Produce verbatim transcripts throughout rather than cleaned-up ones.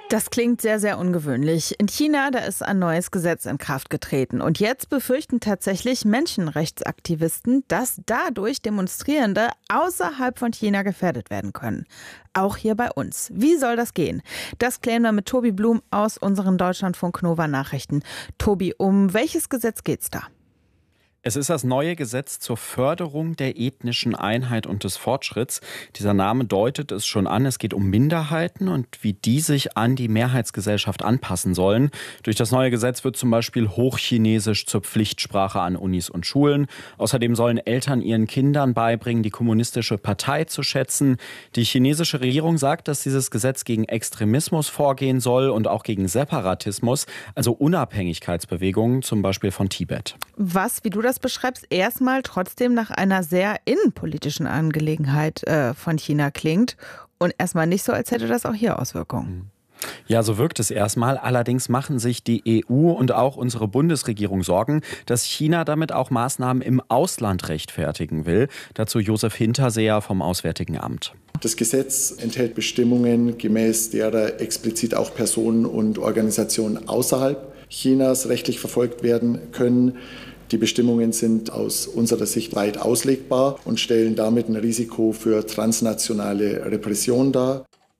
Das klingt sehr, sehr ungewöhnlich. In China, da ist ein neues Gesetz in Kraft getreten. Und jetzt befürchten tatsächlich Menschenrechtsaktivisten, dass dadurch Demonstrierende außerhalb von China gefährdet werden können. Auch hier bei uns. Wie soll das gehen? Das klären wir mit Tobi Blum aus unseren Deutschlandfunk Nova Nachrichten. Tobi, um welches Gesetz geht's da? Es ist das neue Gesetz zur Förderung der ethnischen Einheit und des Fortschritts. Dieser Name deutet es schon an. Es geht um Minderheiten und wie die sich an die Mehrheitsgesellschaft anpassen sollen. Durch das neue Gesetz wird zum Beispiel Hochchinesisch zur Pflichtsprache an Unis und Schulen. Außerdem sollen Eltern ihren Kindern beibringen, die kommunistische Partei zu schätzen. Die chinesische Regierung sagt, dass dieses Gesetz gegen Extremismus vorgehen soll und auch gegen Separatismus, also Unabhängigkeitsbewegungen, zum Beispiel von Tibet. Was, wie du das beschreibst, erstmal trotzdem nach einer sehr innenpolitischen Angelegenheit äh, von China klingt und erstmal nicht so, als hätte das auch hier Auswirkungen. Ja, so wirkt es erstmal. Allerdings machen sich die E U und auch unsere Bundesregierung Sorgen, dass China damit auch Maßnahmen im Ausland rechtfertigen will. Dazu Josef Hinterseher vom Auswärtigen Amt. Das Gesetz enthält Bestimmungen, gemäß derer explizit auch Personen und Organisationen außerhalb Chinas rechtlich verfolgt werden können. Die Bestimmungen sind aus unserer Sicht weit auslegbar und stellen damit ein Risiko für transnationale Repression dar.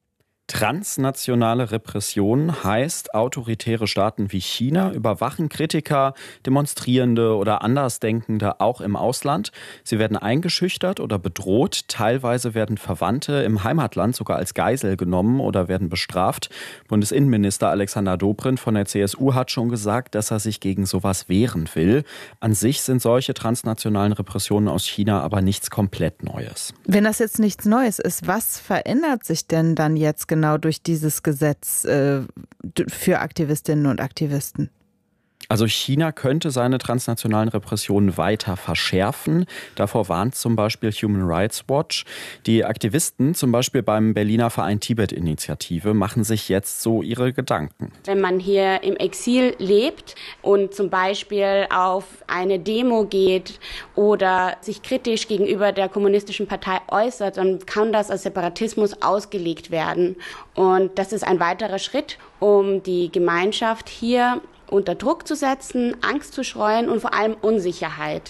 Transnationale Repression heißt, autoritäre Staaten wie China überwachen Kritiker, Demonstrierende oder Andersdenkende auch im Ausland. Sie werden eingeschüchtert oder bedroht. Teilweise werden Verwandte im Heimatland sogar als Geisel genommen oder werden bestraft. Bundesinnenminister Alexander Dobrindt von der C S U hat schon gesagt, dass er sich gegen sowas wehren will. An sich sind solche transnationalen Repressionen aus China aber nichts komplett Neues. Wenn das jetzt nichts Neues ist, was verändert sich denn dann jetzt genau? Genau durch dieses Gesetz äh, für Aktivistinnen und Aktivisten? Also China könnte seine transnationalen Repressionen weiter verschärfen. Davor warnt zum Beispiel Human Rights Watch. Die Aktivisten, zum Beispiel beim Berliner Verein Tibet-Initiative, machen sich jetzt so ihre Gedanken. Wenn man hier im Exil lebt und zum Beispiel auf eine Demo geht oder sich kritisch gegenüber der kommunistischen Partei äußert, dann kann das als Separatismus ausgelegt werden. Und das ist ein weiterer Schritt, um die Gemeinschaft hier unter Druck zu setzen, Angst zu streuen und vor allem Unsicherheit.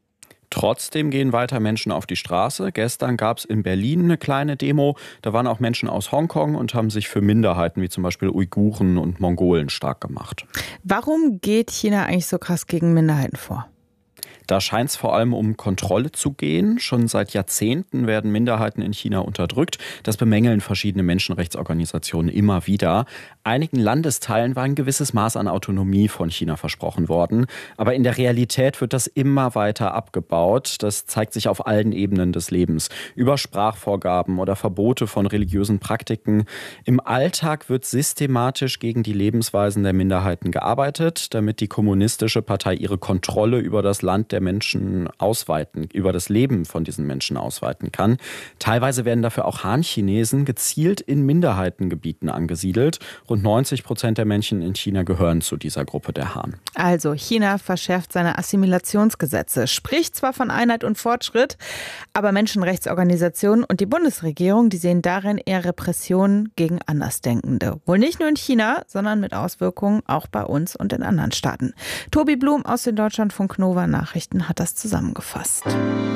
Trotzdem gehen weiter Menschen auf die Straße. Gestern gab es in Berlin eine kleine Demo. Da waren auch Menschen aus Hongkong und haben sich für Minderheiten wie zum Beispiel Uiguren und Mongolen stark gemacht. Warum geht China eigentlich so krass gegen Minderheiten vor? Da scheint es vor allem um Kontrolle zu gehen. Schon seit Jahrzehnten werden Minderheiten in China unterdrückt. Das bemängeln verschiedene Menschenrechtsorganisationen immer wieder. Einigen Landesteilen war ein gewisses Maß an Autonomie von China versprochen worden. Aber in der Realität wird das immer weiter abgebaut. Das zeigt sich auf allen Ebenen des Lebens. Über Sprachvorgaben oder Verbote von religiösen Praktiken. Im Alltag wird systematisch gegen die Lebensweisen der Minderheiten gearbeitet, damit die kommunistische Partei ihre Kontrolle über das Land der Menschen ausweiten, über das Leben von diesen Menschen ausweiten kann. Teilweise werden dafür auch Han-Chinesen gezielt in Minderheitengebieten angesiedelt. Rund neunzig Prozent der Menschen in China gehören zu dieser Gruppe der Han. Also China verschärft seine Assimilationsgesetze, spricht zwar von Einheit und Fortschritt, aber Menschenrechtsorganisationen und die Bundesregierung, die sehen darin eher Repressionen gegen Andersdenkende. Wohl nicht nur in China, sondern mit Auswirkungen auch bei uns und in anderen Staaten. Tobi Blum aus den Deutschlandfunk Nova Nachrichten hat das zusammengefasst.